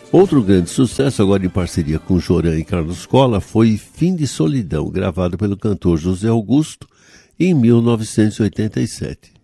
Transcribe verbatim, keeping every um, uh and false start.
Outro grande sucesso, agora em parceria com Joran e Carlos Cola, foi Fim de Solidão, gravado pelo cantor José Augusto em mil novecentos e oitenta e sete.